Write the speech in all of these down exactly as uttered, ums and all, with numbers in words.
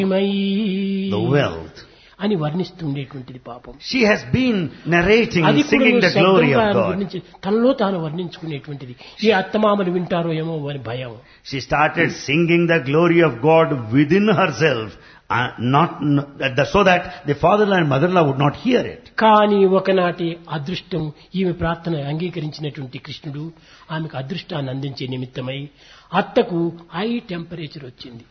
the wealth. అని వర్ణిస్తుండేటువంటిది పాపం. She has been narrating, అది singing the glory of God. వర్ణించి తనలో తాను వర్ణించుకునేటువంటిది. ఏ అత్తమామలు వింటారో ఏమో అని భయం. She started singing the glory of God within herself, uh, not uh, so that the father-in-law and mother-in-law would not hear it. కానీ ఒకనాటి అదృష్టం ఈమె ప్రార్థన అంగీకరించినటువంటి కృష్ణుడు ఆమెకు అదృష్టాన్ని అందించే నిమిత్తమై అత్తకు హై టెంపరేచర్ వచ్చింది.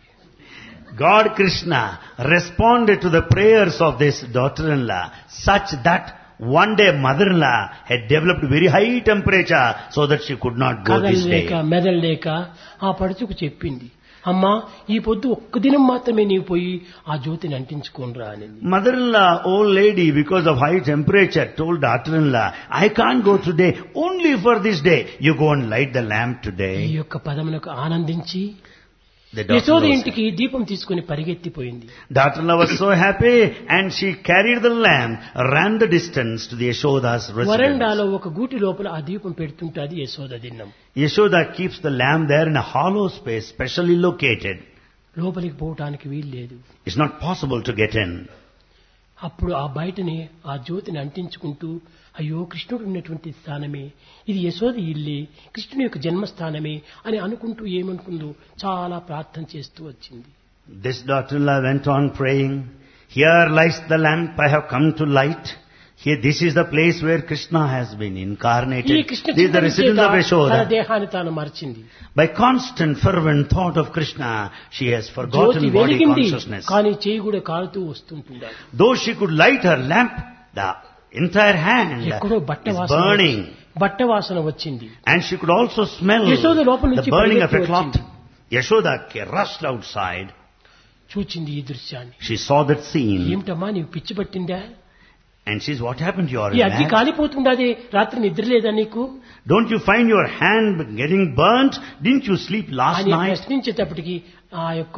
God Krishna responded to the prayers of this daughter-in-law such that one day mother-in-law had developed very high temperature so that she could not go this day. కదలలేక మెదలలేక ఆ పడుచుకు చెప్పింది, అమ్మా ఈ పొద్దు ఒక్క దినం మాత్రమే నీవు పోయి ఆ జ్యోతిని అంటించుకోనరా అని. Mother-in-law, old lady, because of high temperature, told daughter-in-law, I can't go today, only for this day. You go and light the lamp today. ఈ యొక్క పదములకు ఆనందించి The యశోద daughter-in-law ఇంటికి దీపం తీసుకుని పరిగెత్తిపోయింది. daughter-in-law was so happy and she carried the lamp, ran the distance to the Yashoda's residence. వరండాలో ఒక గూటి లోపల ఆ దీపం పెడుతుంటాది Yashoda దిన్నం. Yashoda keeps the lamp there in a hollow space specially located. లోపలికి పోవటానికి వీలు లేదు. It's not possible to get in. అప్పుడు ఆ బయటనే ఆ జ్యోతిని అంటించుకుంటూ, అయ్యో కృష్ణుడు ఉన్నటువంటి స్థానమే ఇది, యశోద ఇల్లే, కృష్ణుని యొక్క జన్మస్థానమే అని అనుకుంటూ ఏమనుకుందో చాలా ప్రార్థన చేస్తూ వచ్చింది. This daughter-in-law went on praying, here lies the lamp I have come to light. Here, this is the place where Krishna has been incarnated. ఈ Krishna This is the residence of తన Yashoda. దేహాన్ని తాను మర్చింది. By constant fervent thought of Krishna, she has Jyothi forgotten body వెలిగింది consciousness. కానీ చేయి కూడా కాలుతూ వస్తుంటుండాలి. Though she could light her lamp, the entire hand ఎక్కడో బట్ట is వాసన burning. బట్ట వాసన వచ్చింది. And she could also smell Yashoda లోపల the నుంచి burning of a పరిగెత్తి cloth. వచ్చింది. Yashoda rushed outside. చూచింది ఈ దృశ్యాన్ని. She saw that scene. ఏమిటమ్మా నీవు పిచ్చి పట్టిందా? And she says, what happened to your ఈ అగ్గి lamp? కాలిపోతుండదే, రాత్రి నిద్ర లేదా నీకు Don't you find your hand getting burnt? Didn't you sleep last అని night? ప్రశ్నించేటప్పటికి ఆ యొక్క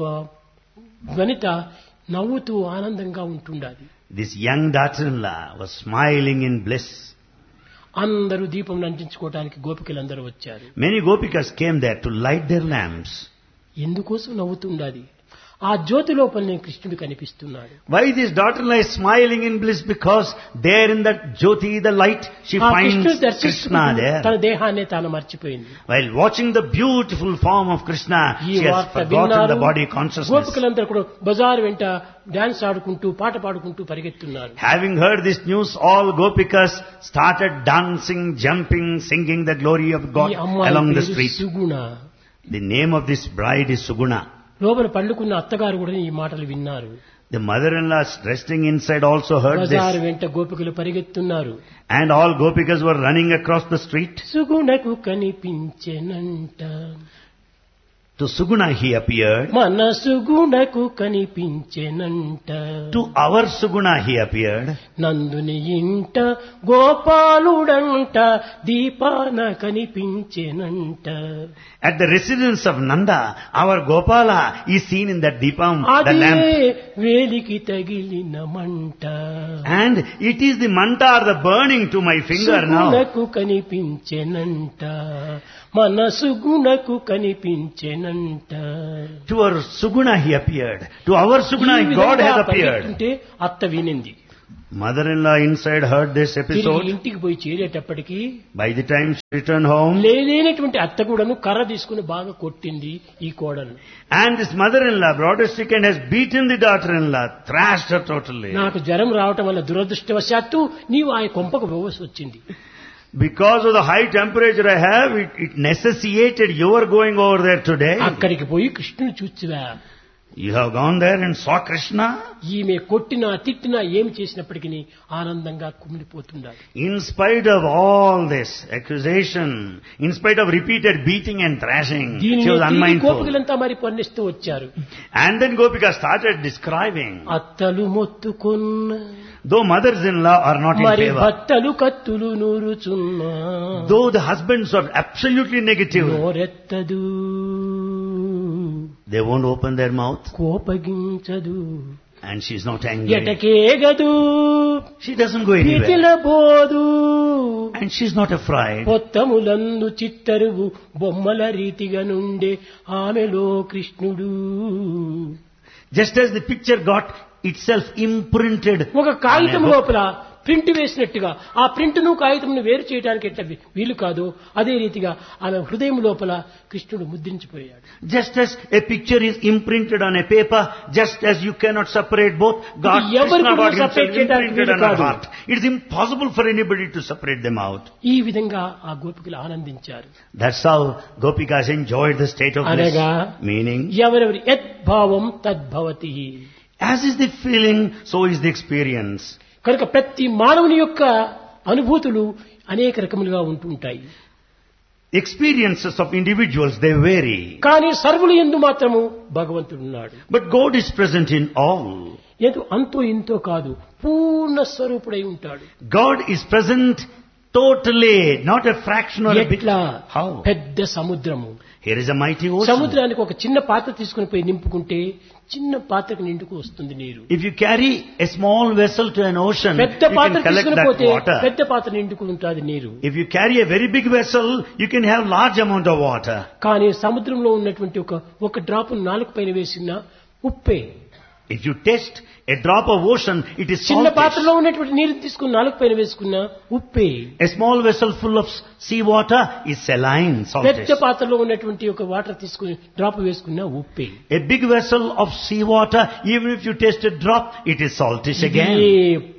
వనిత నవ్వుతూ ఆనందంగా ఉంటుండాలి. This young daughter-in-law was smiling in bliss. అందరూ దీపం అంటించుకోవడానికి గోపికలందరూ వచ్చారు. Many gopikas came there to light their lamps. ఎందుకోసం నవ్వుతుండాలి? ఆ జ్యోతి లోపలనే కృష్ణుడు కనిపిస్తున్నాడు. Why this daughter-in-law is smiling in bliss? Because there in that jyoti, the light, she ఆ finds కృష్ణుడు Krishna దర్శించుకుంటూ there. తన దేహాన్ని తాను మర్చిపోయింది. While watching the beautiful form of Krishna, ఈ she has వార్త forgotten విన్నారు. the body consciousness. గోపికలందరూ కూడా బజారు వెంట డాన్స్ ఆడుకుంటూ పాట పాడుకుంటూ పరిగెత్తున్నారు. Having heard this news, all gopikas started dancing, jumping, singing the glory of God ఈ అమ్మాయి along the పేరు street. Suguna. The name of this bride is Suguna. లోపల పండుకున్న అత్తగారు కూడా ఈ మాటలు విన్నారు. The mother-in-law resting inside also heard బజారు this. వెంట గోపికలు పరిగెత్తున్నారు. And all gopikas were running across the street. సుగుణకు కనిపించెనంట, To Suguna he appeared. మన సుగుణకు కనిపించెనంట, To our Suguna he appeared. నందుని ఇంట గోపాలుడంట, దీపాన కనిపించెనంట. At the residence of Nanda, our Gopala is seen in that Deepam, the అదే lamp. వేలికి తగిలిన మంట, And it is the manta or the burning to my finger now. సుగుణకు కనిపించెనంట, మన సుగుణకు కనిపించెనంట. To our Suguna he appeared. To our Suguna ఈ God విధంగా has appeared. పరిగెత్తుంటే అత్త వినింది. Mother-in-law inside heard this తిరిగి episode. ఇంటికి పోయి చేరేటప్పటికి By the time she returned home, లేనటువంటి అత్త కూడాను కర్ర తీసుకుని బాగా కొట్టింది ఈ కోడలు. and this mother-in-law brought a stick and has beaten the daughter-in-law, thrashed her totally. నాకు జ్వరం రావటం వల్ల దురదృష్టవశాత్తు నీవు ఆ కొంపకు పోవలసి వచ్చింది. Because of the high temperature I have, it, it necessitated your going over there today. అక్కడికి పోయి కృష్ణుని చూచివా, You have gone there and saw Krishna. ఈమె కొట్టినా తిట్టినా ఏమి చేసినప్పటికీ ఆనందంగా కుమిలిపోతుండాలి. In spite of all this accusation, in spite of repeated beating and thrashing, దీనిని she was తిరిగి unmindful. గోపికలంతా మరి వర్ణిస్తూ వచ్చారు. And then Gopika started describing, అత్తలు మొత్తుకున్న though mothers-in-law are not in మరి favor, భర్తలు కత్తులు నూరుచున్నా, though the husbands are absolutely negative, నోరెత్తదు, they won't open their mouth, కోపగించదు, and she's not angry. ఎటకేగదు, She doesn't go anywhere, పితిలబోదు, and she's not afraid. పొత్తములందు చిత్తరువు బొమ్మల రీతిగా నుండే ఆమెలో కృష్ణుడు. Just as the picture got itself imprinted ఒక on కాగితం a book, లోపల print వేసినట్టుగా ఆ ప్రింట్ను కాగితంను వేరు చేయడానికి ఎట్లా వీలు కాదు, అదే రీతిగా ఆమె హృదయం లోపల కృష్ణుడు ముద్రించిపోయాడు. just as a picture is imprinted on a paper, just as you cannot separate both, God, ఎవరు Krishna కూడా got himself separate చేయడానికి imprinted వీలు on our కాదు. heart. It is impossible for anybody to separate them out. ఈ విధంగా ఆ గోపికలు ఆనందించారు. That's how Gopikas enjoyed the state of bliss. అనగా Meaning, ఎవరెవరి యద్భావం తద్భవతి. as is the feeling, so is the experience. కనుక ప్రతి మానవుని యొక్క అనుభూతులు అనేక రకములుగా ఉంటుంటాయి. Experiences of individuals, they vary. కానీ సర్వులు యందు మాత్రము భగవంతుడు ఉన్నాడు. But God is present in all. ఏదో అంతో ఇంతో కాదు, పూర్ణ స్వరూపుడై ఉంటాడు. God is present totally, not a fraction or a bit. ఎట్లా How? పెద్ద సముద్రము, Here is a mighty ocean. సముద్రానికి ఒక చిన్న పాత్ర తీసుకుని పోయి నింపుకుంటే చిన్న పాత్రకు నిండుకు వస్తుంది నీరు. If you carry a small vessel to an ocean, you పెద్ద పాత్ర can collect తీసుకుని that పోతే water. పెద్ద పాత్ర నిండుకు ఉంటుంది నీరు. If you carry a very big vessel, you can have large amount of water. కానీ సముద్రంలో ఉన్నటువంటి ఒక ఒక డ్రాప్ నాలుగు పైన వేసిన ఉప్పే. If you test a drop of ocean, it is చిన్న saltish. పాత్రలో ఉన్నటువంటి నీరు తీసుకుని నాలుగు పైన వేసుకున్న ఉప్పే. A small vessel full of sea water is saline, saltish. పెద్ద పాత్రలో ఉన్నటువంటి ఒక వాటర్ తీసుకుని డ్రాప్ వేసుకున్న ఉప్పే. A big vessel of sea water, even if you taste a drop, it is saltish again. ఇదే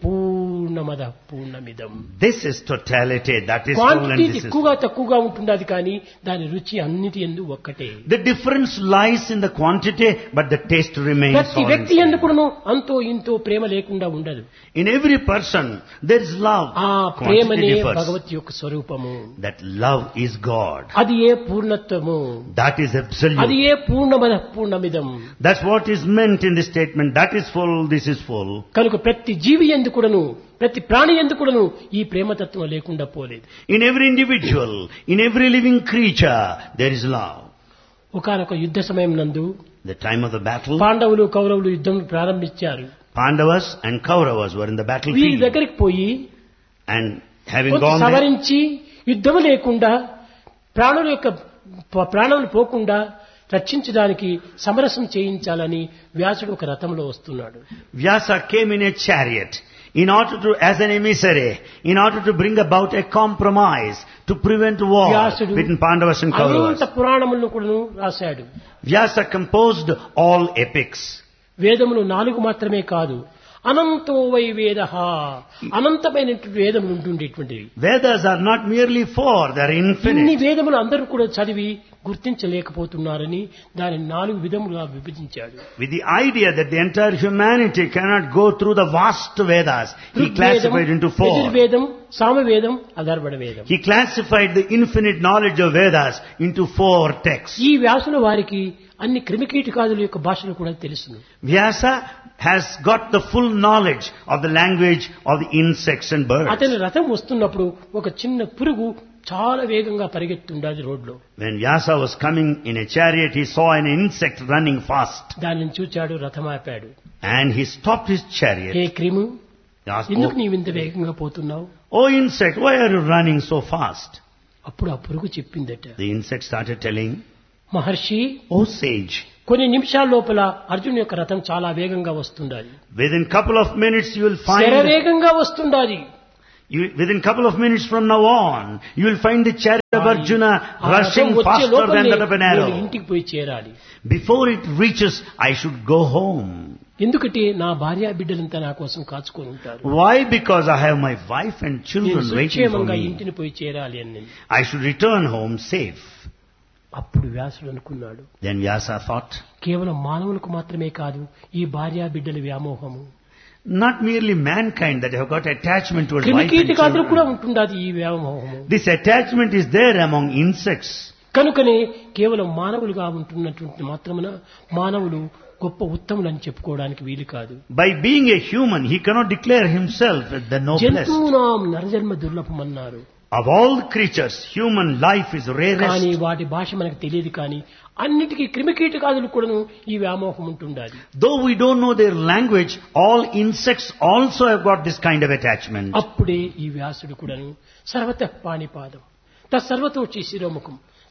పూర్ణమద పూర్ణమిదం. This is totality, that is full and quantity this is ఎక్కువగా తక్కువగా ఉంటున్నది కానీ దాని రుచి అన్నిటి యందు ఒక్కటే. the difference lies in the quantity, but the taste remains ప్రతి all the వ్యక్తి same. యందు కూడాను అంతో ఇంతో ప్రేమ లేకుండా ఉండదు. In every person, there is love. ఆ Quantity ప్రేమనే differs. భగవత్ యొక్క స్వరూపము. That love is God. అది ఏ పూర్ణత్వము, That is అది absolute. ఏ పూర్ణమద పూర్ణమిదం. That's what is meant in the statement. That is full, this is full. కనుక ప్రతి జీవి యందు కూడాను, ప్రతి ప్రాణి యందు కూడాను ఈ ప్రేమతత్వం లేకుండా పోలేదు. In every individual, in every living creature, there is love. ఒకానొక యుద్ధ సమయం నందు The time of the battle, పాండవులు కౌరవులు యుద్ధం ప్రారంభించారు. Pandavas and Kauravas were in the వీరి battlefield. దగ్గరికి పోయి And having కొంత gone there, సవరించి యుద్ధం లేకుండా ప్రాణుల యొక్క ప- ప్రాణాలు పోకుండా రక్షించడానికి సమరసం చేయించాలని వ్యాసుడు ఒక రథంలో వస్తున్నాడు. Vyasa came in a chariot in order to, as an emissary, in order to bring about a compromise to prevent war వ్యాసుడు between Pandavas and Anantha Kauravas. పురాణములను కూడా రాశాడు. Vyasa composed all epics. వేదములు నాలుగు మాత్రమే కాదు, అనంతో వై వేద, అనంతమైనటువంటి వేదములు ఉంటుండేటువంటివి. Vedas are not merely four, they are ఇన్ని infinite. వేదములు అందరూ కూడా చదివి గుర్తించలేకపోతున్నారని దాని నాలుగు విధములుగా విభజించాడు. With the idea that the entire humanity cannot go through the vast Vedas, he Rigvedam, classified into four. యజుర్వేదం, సామవేదం, అధర్వణ వేదం. He classified the infinite knowledge of Vedas into four texts. ఈ వ్యాసుల వారికి అన్ని క్రిమికీటకాదుల యొక్క భాషలు కూడా తెలుసును. Vyasa has got the full knowledge of the language of the insects and birds. అతని రథం వస్తున్నప్పుడు ఒక చిన్న పురుగు చాలా వేగంగా పరిగెత్తుండాది రోడ్లో. When Vyasa was coming in a chariot, he saw an insect running fast. దానిని చూచాడు, రథం ఆపాడు. And he stopped his hey chariot. క్రిము, He asked, ఎందుకు oh, నీవు ఇంత వేగంగా పోతున్నావు? oh insect, why are you running so fast? అప్పుడు ఆ పురుగు చెప్పిందట, The insect started telling, Maharshi, oh sage, కొన్ని నిమిషాల లోపల అర్జున్ యొక్క రథం చాలా వేగంగా వస్తుండాలి. within couple of minutes you will శర find, వేగంగా వస్తుండాలి. you, within couple of minutes from now on, you will find the chariot of Arjuna ఆ రథం rushing వచ్చే faster లోపలే than that of an నేను arrow. ఇంటికి పోయి చేరాలి. Before it reaches, I should go home. ఎందుకంటే నా భార్య బిడ్డలంతా నా కోసం కాచుకొని ఉంటారు. Why? Because I have my wife and నేను children waiting for సుక్షేమంగా me. ఇంటిని పోయి చేరాలి అని. I should return home safe. అప్పుడు వ్యాసుడు అనుకున్నాడు, Then Vyasa thought, కేవలం మానవులకు మాత్రమే కాదు ఈ భార్య బిడ్డల వ్యామోహము, not merely mankind that have got attachment towards wife and క్రిమికీటకాదులు కూడా children. ఉంటుండాది ఈ వ్యామోహము. This attachment is there among insects. కనుకనే కేవలం మానవులుగా ఉంటున్నటువంటి మాత్రమున మానవులు గొప్ప ఉత్తములని చెప్పుకోవడానికి వీలు కాదు. By being a human, he cannot declare himself as the noblest. జంతువునాం నరజన్మ దుర్లభమన్నారు. Of all creatures, human life is కానీ rarest. వాటి భాష మనకు తెలియదు. కానీ అన్నిటికీ క్రిమికీటకాదులు కూడాను ఈ వ్యామోహం ఉంటుండాలి. Though we don't know their language, all insects also have got this kind of attachment. అప్పుడే ఈ వ్యాసుడు కూడాను సర్వత పాణిపాదం తత్సర్వతోచి శిరోముఖం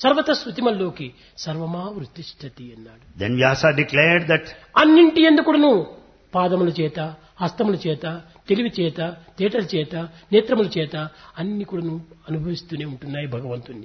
సర్వత శృతిమల్లోకి సర్వమా వృత్తిష్టతి అన్నాడు. Then Vyasa declared that అన్నింటి ఎందుకును పాదముల చేత, హస్తముల చేత, తెలివి చేత, తేటల చేత, నేత్రముల చేత అన్ని కూడాను అనుభవిస్తూనే ఉంటున్నాయి భగవంతుణ్ణి.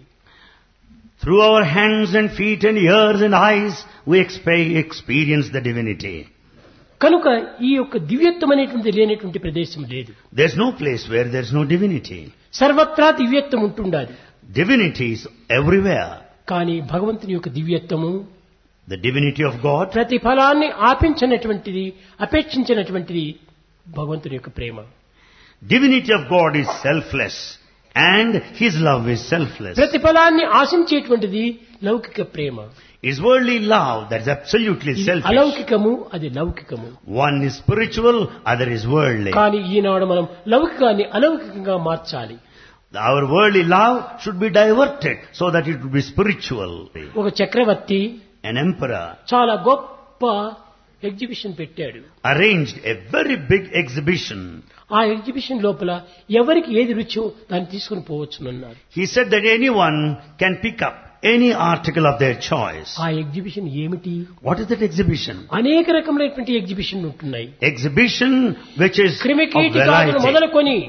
through our hands and feet and ears and eyes we expe- experience the divinity. కనుక ఈ యొక్క దివ్యత్వం అనేటువంటి లేనటువంటి ప్రదేశం లేదు. There's no place where there's no divinity. సర్వత్రా దివ్యత్వం ఉంటుండాలి. Divinity is everywhere. కానీ భగవంతుని యొక్క దివ్యత్వము, The divinity of God, ప్రతిఫలాన్ని ఆపించినటువంటిది, అపేక్షించినటువంటిది భగవంతుని యొక్క ప్రేమ. divinity of God is selfless and His love is selfless. ప్రతిఫలాన్ని ఆశించేటువంటిది లౌకిక ప్రేమ. It's worldly love that is absolutely ఇది selfish. అలౌకికము, అది లౌకికము. One is spiritual, other is worldly. కానీ ఈనాడు మనం లౌకికాన్ని అలౌకికంగా మార్చాలి. Our worldly love should be diverted so that it would be spiritual. ఒక చక్రవర్తి An emperor చాలా గొప్ప ఎగ్జిబిషన్ పెట్టాడు. arranged a very big exhibition. ఆ ఎగ్జిబిషన్ లోపల ఎవరికి ఏది రుచో దాన్ని తీసుకుని పోవచ్చునన్నారు. He said that anyone can pick up any article of their choice. ఆ ఎగ్జిబిషన్ ఏమిటి? What is that exhibition? అనేక రకములైనటువంటి ఎగ్జిబిషన్ ఉంటున్నాయి. Exhibition which is of క్రిమికీటకాలను variety. మొదలుకొని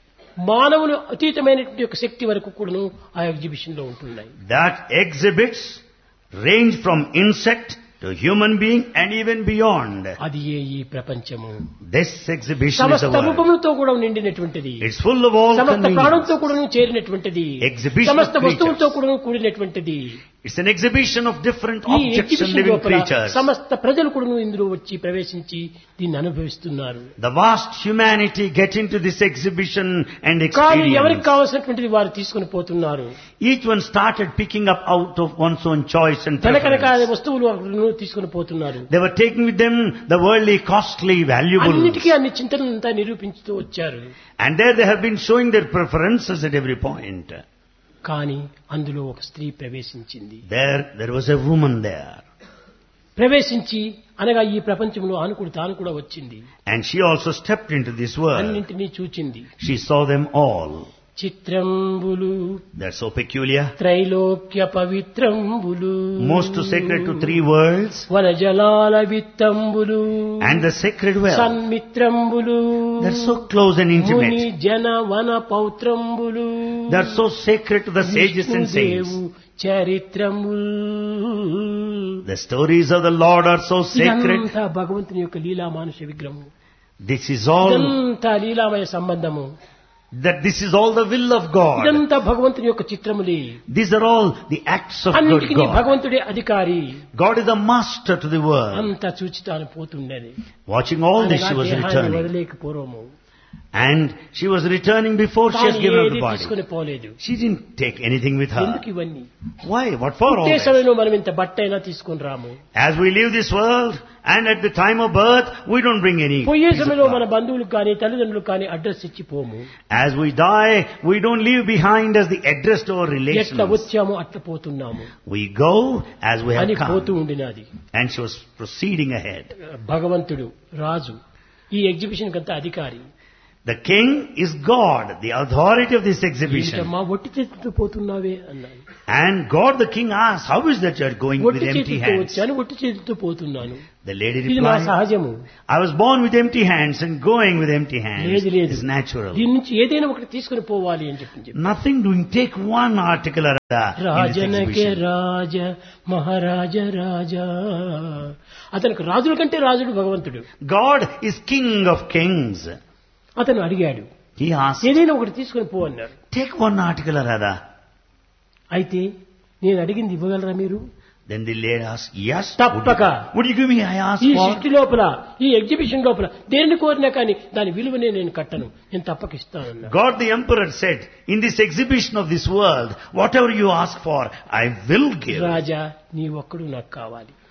మానవులు అతీతమైనటువంటి యొక్క శక్తి వరకు కూడాను ఆ ఎగ్జిబిషన్ లో ఉంటున్నాయి. That exhibits range from insect to human being and even beyond. అది ఏ ఈ ప్రపంచము. This exhibition is the సమస్త world. రూపములతో కూడా నిండినటువంటిది. It's full of all సమస్త convenience. ప్రాణంతో కూడా చేరినటువంటిది. Exhibition of సమస్త creatures. వస్తువులతో కూడా కూడినటువంటిది. It's an exhibition of different ఈ objects and ఎగ్జిబిషన్ living లోపల creatures. సమస్త ప్రజలు కూడా ఇందులో వచ్చి ప్రవేశించి దీన్ని అనుభవిస్తున్నారు. The vast humanity get into this exhibition and కానీ ఎవరికి experience. కావాల్సినటువంటిది వారు తీసుకుని పోతున్నారు. Each one started picking up out of one's own choice and తనకనక preference. వస్తువులు తీసుకుని పోతున్నారు. They were taking with them the worldly, costly, valuables. అన్నిటికీ అన్ని చింతనంతా నిరూపించుతూ వచ్చారు. And there they have been showing their preferences at every point. కానీ అందులో ఒక స్త్రీ ప్రవేశించింది. There, there was a woman there. ప్రవేశించి అనగా ఈ ప్రపంచంలో ఆనుకుడు తాను కూడా వచ్చింది. And she also stepped into this world. అన్నింటినీ చూచింది. She saw them all. చిత్రంబులు They're so peculiar. Trailokya పవిత్రంబులు Most sacred to three worlds. వనజలాల విత్తంబులు And the sacred well. సన్మిత్రంబులు They're so close and Muni intimate. జన వన పౌత్రంబులు They're so sacred to the sages and saints. చరిత్రముల్. The stories of the Lord are so sacred. ఇదంతా భగవంతుని యొక్క లీలా మానుష విగ్రహము. This is all, ఇదంతా లీలామయ సంబంధము. that this is all the will of God. ఇదంతా భగవంతుని యొక్క చిత్రములే. These are all the acts of good అన్నిటికీ God. భగవంతుడే అధికారి. God is the master to the world. అంతా చూచి తాను పోతుండేది. Watching all this, she was దేహాన్ని returning. వదిలేక పూర్వము And she was returning before she has తాను given up ఏది the body. తీసుకుని పోలేదు. She didn't take anything with her. ఎందుకు ఇవన్నీ? Why? What for all పుట్టే this? సమయంలో మనం ఇంత బట్ట అయినా తీసుకుని రాము. As we leave this world and at the time of birth, we don't bring any పోయే piece of సమయంలో మన cloth. బంధువులకు కానీ తల్లిదండ్రులకు కానీ అడ్రస్ ఇచ్చి పోము. As we die, we don't leave behind us the address to our ఎట్లా relations. వచ్చాము అట్లా పోతున్నాము We go as we have అని పోతూ come. ఉండినది. And she was proceeding ahead. భగవంతుడు రాజు ఈ ఎగ్జిబిషన్ కంతా అధికారి. The king is God, the authority of this exhibition. ఏంటమ్మా ఒట్టి చేతితో పోతున్నావే అన్నాను. And God the king asked, how is that you are going with ఒట్టి empty చేతితో hands? వచ్చాను, ఒట్టి చేతితో పోతున్నాను. The lady ఇది నా replied, సహజము. I was born with empty hands and going with empty hands. లేదు లేదు, It's natural. దీని నుంచి ఏదైనా ఒకటి తీసుకుని పోవాలి అని చెప్పి Nothing doing, take one article or other in this రాజనకే exhibition. రాజ మహారాజ రాజా. అతనికి రాజుల కంటే రాజుడు భగవంతుడు. God is king of kings. అతను అడిగాడు, He asked, ఏదైనా ఒకటి తీసుకుని పో అన్నాడు. take one article or other. అయితే నేను అడిగింది ఇవ్వగలరా మీరు? Then the lady asked, yes. Would you, తప్పక. would you give me? I asked ఈ for. సృష్టి లోపల ఈ ఎగ్జిబిషన్ లోపల దేన్ని కోరినా కానీ దాని విలువనే నేను కట్టను, నేను తప్పక ఇస్తానన్నా. God the emperor said, in this exhibition of this world, whatever you ask for, I will give. రాజా నీ ఒక్కడు నాకు కావాలి.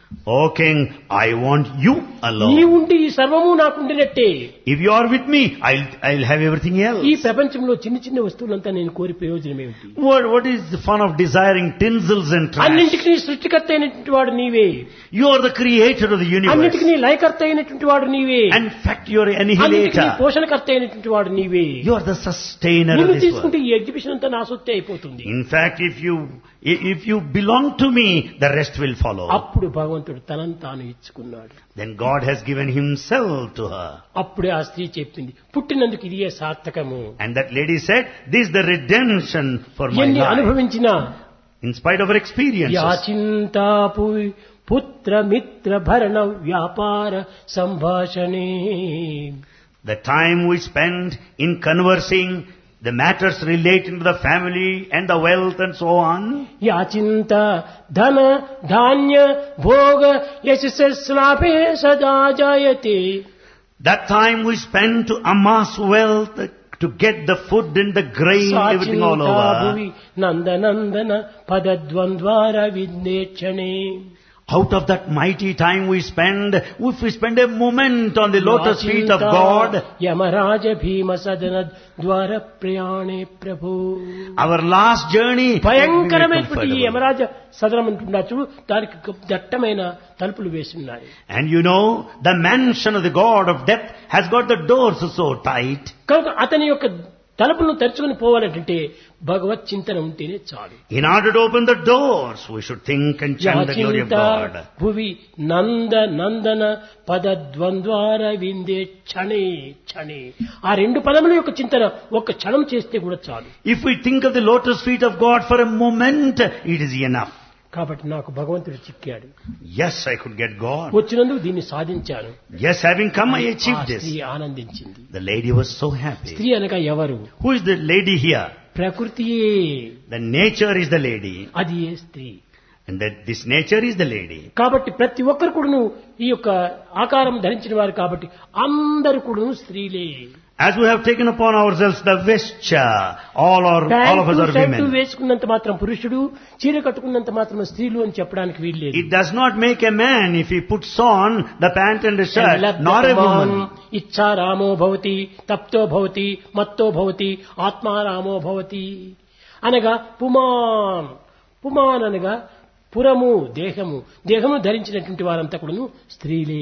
O king, I want you నీ alone. ఉండి ఈ సర్వము నాకుండినట్టే If you are with me, I'll, I'll have everything else. ఈ ప్రపంచంలో చిన్న చిన్న వస్తువులంతా నేను కోరి ప్రయోజనం ఏమిటి? What, what is the fun of desiring tinsels and trash? అన్నింటికి సృష్టికర్త అయినటువంటి వాడు నీవే, You are the creator of the universe. అన్నింటికి లయకర్త అయినటువంటి వాడు నీవే, And in fact, you are అన్నింటికి annihilator. పోషణకర్త అయినటువంటి వాడు నీవే. You are the sustainer of నిన్ను this తీసుకుంటే world. ఈ ఎగ్జిబిషన్ అంతా నా సొత్తే అయిపోతుంది. In fact, if you, if you belong to me, the rest will follow. అప్పుడు భగవంతుడు తనను తాను ఇచ్చుకున్నాడు. Then God has given himself to her. అప్పుడే ఆ స్త్రీ చెప్పింది, పుట్టినందుకు ఇదే సార్థకము. And that lady said, this is the redemption for my ఎన్ని life. అనుభవించినా In spite of her experiences. యాచింతాపు పుత్ర మిత్ర భరణ వ్యాపార సంభాషణే. The time we spend in conversing the matters relating to the family and the wealth and so on. యాచింత ధన ధాన్య భోగ యశస్లాభే సదా జాయతే. That time we spend to amass wealth, to get the food and the grain, everything all Bhuvi over. నందనందన పదద్వంద్వార విద్నేక్షణే. Out of that mighty time we spend, if we spend a moment on the lotus feet of God, Yamaraja భీమ సదన ద్వార ప్రయాణే ప్రభు. our last journey will be భయంకరమైనటువంటి ఈ comfortable. Yamaraja సదనం అంటున్నా చూడు, దానికి దట్టమైన తలుపులు వేసి ఉన్నాయి. And you know, the mansion of the God of death has got the doors so tight. కనుక అతని యొక్క తలుపులను తెరుచుకుని పోవాలంటే భగవత్ చింతన ఉంటేనే చాలు. In order to open the doors, we should think and chant the glory of God. భువి నంద నందన పదద్వంద్వార విందే క్షణే క్షణే. ఆ రెండు పదముల యొక్క చింతన ఒక్క క్షణం చేస్తే కూడా చాలు. If we think of the lotus feet of God for a moment, it is enough. కాబట్టి నాకు భగవంతుడు చిక్కాడు. Yes, I could get God. వచ్చినందుకు దీన్ని సాధించాను. Yes, having come, I ఆ achieved this. స్త్రీ ఆనందించింది. The lady was so happy. స్త్రీ అనగా ఎవరు? Who is the lady here? ప్రకృతియే. The nature is the lady. అది ఏ స్త్రీ. And that this nature is the lady. కాబట్టి ప్రతి ఒక్కరు కూడాను ఈ యొక్క ఆకారం ధరించిన వారు కాబట్టి అందరు కూడాను స్త్రీలే. As we have taken upon ourselves the vesture, all are, all of us are shirt women. వేసుకున్నంత మాత్రం పురుషుడు, చీర కట్టుకున్నంత మాత్రం స్త్రీలు అని చెప్పడానికి వీల్లేదు. It does not make a man if he puts on the pant and the shirt, nor a woman. ఇచ్చా రామో భవతి, తప్తో భవతి, మత్తో భవతి, ఆత్మారామో భవతి అనగా పుమాన్. పుమాన్ అనగా పురము, దేహము. దేహము ధరించినటువంటి వారంతా కూడాను స్త్రీలే.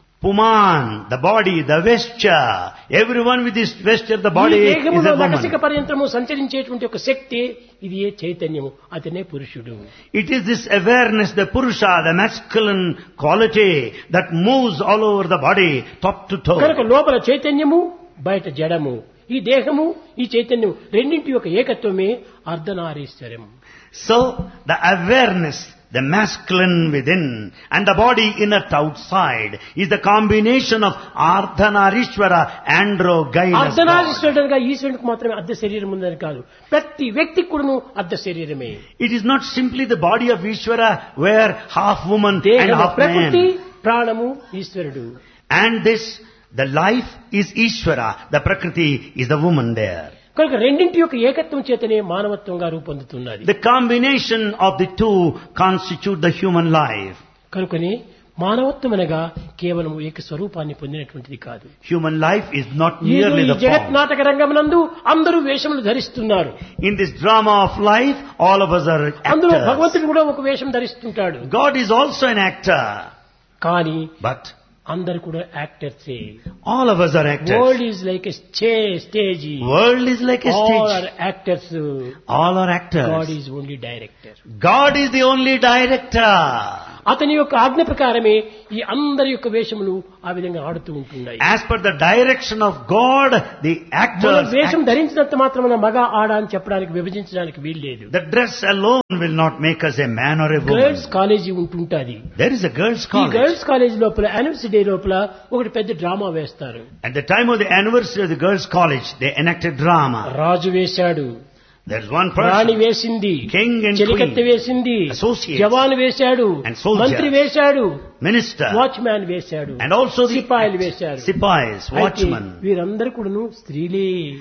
Puman, the body, the vesture. Everyone with this vesture, the body ఈ is దేహములో a నకసిక woman. పర్యంతము సంచరించేటువంటి ఒక శక్తి, ఇది ఏ చైతన్యము, అతనే పురుషుడు. It is this awareness, the Purusha, the masculine quality that moves all over the body, top to toe. కనుక లోపల చైతన్యము, బయట జడము. ఈ దేహము, ఈ చైతన్యం రెండింటి యొక్క ఏకత్వమే అర్ధనారీశ్వరం. So, the awareness, the masculine within and the body inert outside is the combination of Ardhanarishwara, Andro, Guide. అర్ధనారీశ్వరుడుగా ఈశ్వరునికి మాత్రమే అర్ధ శరీరం ఉందని కాదు, ప్రతి వ్యక్తికి కూడాను అర్ధ శరీరమే. It is not simply the body of Ishvara where half woman and దేహము half ప్రకృతి, man. ప్రాణము ఈశ్వరుడు. And this, the life is Ishvara, the Prakriti is the woman there. కనుక రెండింటి యొక్క ఏకత్వం చేతనే మానవత్వంగా రూపొందుతున్నది. The combination of the two constitute the human life. కనుకనే మానవత్వం అనగా కేవలం ఏక స్వరూపాన్ని పొందినటువంటిది కాదు. Human life is not ఈ merely the జగత్ form. నాటక రంగమునందు అందరూ వేషములు ధరిస్తున్నారు. In this drama of life, all of us are అందులో actors. భగవంతుడు కూడా ఒక వేషం ధరిస్తుంటాడు. God is also an actor. కానీ But అందరు కూడా యాక్టర్సే. all of us are actors. World is like a stage. World is like a all stage. Are actors. All are God actors. Is only director. God is the only director. అతని యొక్క ఆజ్ఞ ప్రకారమే ఈ అందరి యొక్క వేషములు ఆ విధంగా ఆడుతూ ఉంటున్నాయి. As per the direction of God, the మనం actors. వేషం ధరించినంత మాత్రమే మగ ఆడ అని చెప్పడానికి విభజించడానికి వీల్లేదు. The dress alone will not make us a man or a woman. Girls college ఉంటుంటాది. There is a girls' ఈ college. గర్ల్స్ కాలేజీ లోపల యానివర్సరీ డే లోపల ఒకటి పెద్ద డ్రామా వేస్తారు. At the time of the anniversary of the girls' college, they enacted drama. రాజు వేశాడు, There's one రాణి person, వేసింది, king and చెలికత్తె queen, వేసింది, associates, జవాన్ వేశాడు, and soldiers, మంత్రి వేశాడు, minister, వాచ్మ్యాన్ వేశాడు, and also the సిపాయిలు వేశారు. sipais, అయితే watchmen. వీరందరూ కూడాను స్త్రీలే.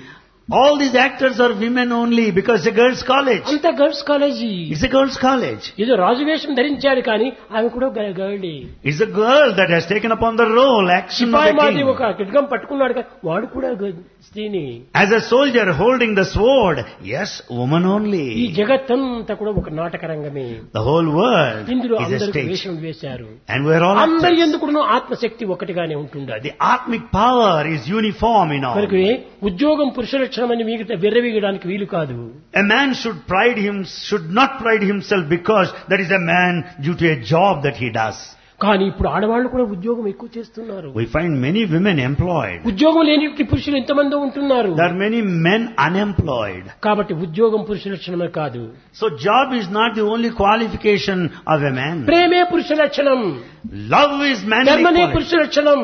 All these actors are women only because it's a girls' college. అంత girls college. It's a girls' college. ఏదో రాజువేషం ధరించాడు కానీ ఆమె కూడా గర్లే. It's a girl that has taken upon the role, action of Sipayi the మాది king. ఒక ఖడ్గం పట్టుకున్నాడు కానీ వాడు కూడా స్త్రీని. As a soldier holding the sword, yes, woman ఈ only. జగత్తంతా కూడా ఒక నాటక రంగమే. The whole world ఇందులో is a అందరూ stage. వేషం వేశారు. And we're all అందరి actors. ఎందుకు ఆత్మశక్తి ఒకటిగానే ఉంటుండాలి. The atmic power is uniform in all. కనుక ఉద్యోగం పురుష లక్షణమని మీకు విర్రవీగడానికి వీలు కాదు. A man should pride him, should not pride himself because there is a man due to a job that he does. కానీ ఇప్పుడు ఆడవాళ్ళు కూడా ఉద్యోగం ఎక్కువ చేస్తున్నారు. We find many women employed. ఉద్యోగం లేని పురుషులు ఎంతమంది ఉంటున్నారు. There are many men unemployed. కాబట్టి ఉద్యోగం పురుష లక్షణమే కాదు. So job is not the only qualification of a man. ప్రేమే పురుష లక్షణం. Love is manly ధర్మనే quality. పురుష లక్షణం.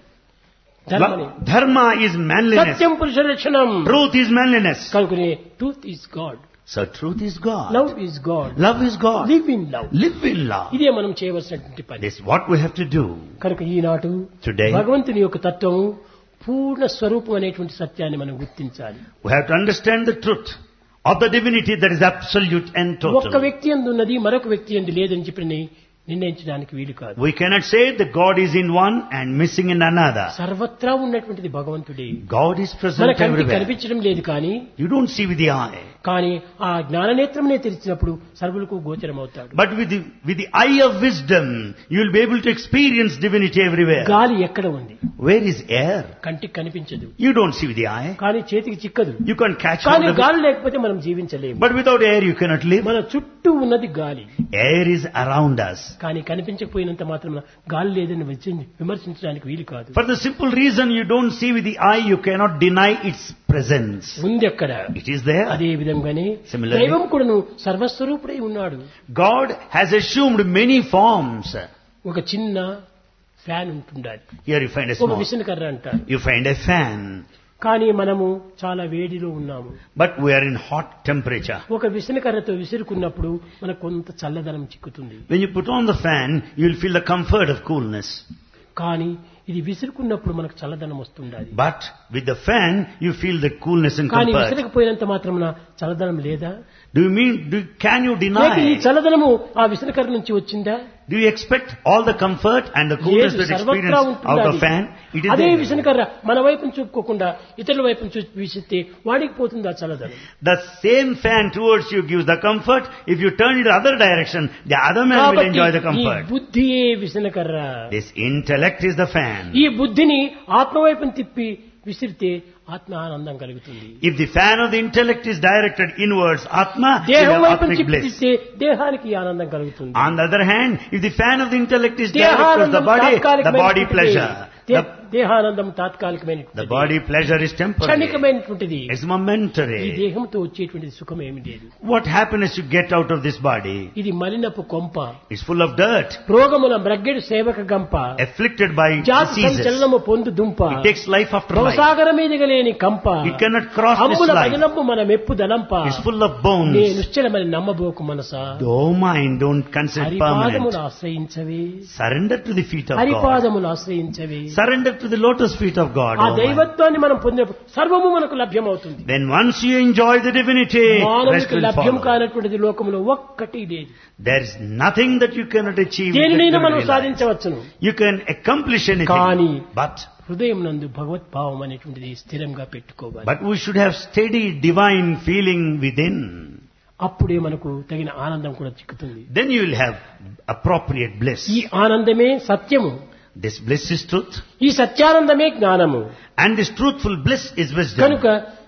ధర్మనే. Lo- Dharma is manliness. సత్యం పురుష లక్షణం. Truth is manliness. కనుకనే truth is God. So truth is God. Love is God. Love is God. Live in love. Live in love. ఇదే మనం చేయవలసినటువంటి పని. This is what we have to do. కనుక ఈనాడు Today, భగవంతుని యొక్క తత్వము పూర్ణ స్వరూపం అనేటువంటి సత్యాన్ని మనం గుర్తించాలి. we have to understand the truth of the divinity that is absolute and ఒక్క total. వ్యక్తి యందు ఉన్నది మరొక వ్యక్తి యందు లేదని చెప్పి నిర్ణయించడానికి వీలు కాదు. We cannot say that God is in one and missing in another. సర్వత్రా ఉన్నటువంటిది భగవంతుడే. God is మన present కంటికి everywhere. కనిపించడం లేదు కానీ You don't see with the eye. కానీ ఆ జ్ఞాననేత్రమునే తెరిచినప్పుడు సర్వులకు గోచరమవుతాడు. But with the, with the eye of wisdom, you will be able to experience divinity everywhere. గాలి ఎక్కడ ఉంది? Where is air? కంటికి కనిపించదు You don't see with the eye. కానీ చేతికి చిక్కదు. You can catch కానీ hold of it. గాలి లేకపోతే మనం జీవించలేము. But without air, you cannot live. మన చుట్టూ ఉన్నది గాలి. Air is around us. కానీ కనిపించకపోయినంత మాత్రం గాలి లేదని విమర్శించ- విమర్శించడానికి వీలు కాదు. For the simple reason you don't see with the eye, you cannot deny its presence. ఉంది అక్కడ. It is there. అదే విధంగానే Similarly, దైవం కూడాను సర్వస్వరూపుడై ఉన్నాడు. God has assumed many forms. ఒక చిన్న ఫ్యాన్ ఉంటుండాలి. Here you find a ఒక small, విసనకర్ర అంటారు. you find a fan. కానీ మనము చాలా వేడిలో ఉన్నాము. But we are in hot temperature. ఒక విసనకర్రతో విసురుకున్నప్పుడు మనకు కొంత చల్లదనం చిక్కుతుంది. When you put on the fan, you will feel the comfort of coolness. కానీ ఇది విసురుకున్నప్పుడు మనకు చల్లదనం వస్తుండాలి. But with the fan, you feel the coolness and కానీ comfort. విసరకపోయినంత మాత్రమున చల్లదనం లేదా? Do you mean, do, can you లేక ఈ deny? చల్లదనము ఆ విసనకర్ర నుంచి వచ్చిందా? Do you expect all the comfort and the coolness లేదు, that you సర్వత్రా experience out of ఉంటుంది. fan? It is అదే there. విసనకర్ర మన వైపును చూపుకోకుండా ఇతరుల వైపును చూసి వీసిస్తే వాడికి పోతుంది ఆ చల్లదనం. The same fan towards you gives the comfort. If you turn it the other direction, the other man will కాబట్టి enjoy the ఈ comfort. బుద్ధియే విసనకర్ర. This intellect is the fan. ఈ బుద్ధిని ఆత్మ వైపును తిప్పి విసిరితే ఆత్మ ఆనందం కలుగుతుంది. If the fan of the intellect is directed inwards, Atma will దేహం have వైపును atmic bliss. తిప్పిస్తే దేహానికి ఆనందం కలుగుతుంది. On the other hand, if the fan of the intellect is directed towards the దేహానందం body, the body తాత్కాలికమైనటువంటిది. pleasure. They- The, దేహానందం the తాత్కాలికమైనటువంటిది. body pleasure is temporary. క్షణికమైనటువంటిది. It's ఈ momentary. దేహంతో వచ్చేటువంటి సుఖం ఏమి లేదు. What happiness you get out of this body? ఇది మలినపు కొంప. It's full of dirt, రోగముల మ్రగ్గెడు సేవక గంప. afflicted by జాతి diseases. సంచలనము పొందు దుంప. It takes life after life. భవసాగర మీదగలేని కంప. It cannot cross this అమ్ముల life. భజనము మన మెప్పు దలంప. It's full of bones. నే నిశ్చలమని నమ్మబోకు మనసా. Oh mind, don't consider it హరిపాదములు permanent. ఆశ్రయించవే. Surrender to the feet of God. హరిపాదములు ఆశ్రయించవే. Surrender to the lotus feet of God. ఆ Oh mind. దైవత్వాన్ని మనం పొందినప్పుడు సర్వము మనకు లభ్యమవుతుంది. Then once you enjoy the divinity, rest మానవునికి will లభ్యం follow. కానటువంటిది లోకములో ఒక్కటి లేదు. There is nothing that you cannot achieve. with దేనినైనా the మనం divinity life. సాధించవచ్చును. You can accomplish anything. కానీ But హృదయం నందు భగవద్భావం అనేటువంటిది స్థిరంగా పెట్టుకోవాలి. but we should have steady divine feeling within. అప్పుడే మనకు తగిన ఆనందం కూడా చిక్కుతుంది. Then you will have appropriate bliss. ఈ ఆనందమే సత్యము. This bliss is truth. ఈ సత్యానందమే జ్ఞానము. And this truthful bliss is wisdom. కనుక